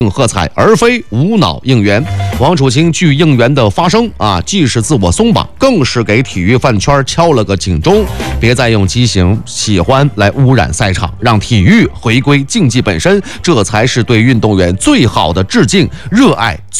喝彩，而非无脑应援。王楚钦拒应援的发声既是自我松绑，更是给体育饭圈敲了个警钟。别再用畸形喜欢来污染赛场，让体育回归竞技本身，这才是对运动员最好的致敬。热爱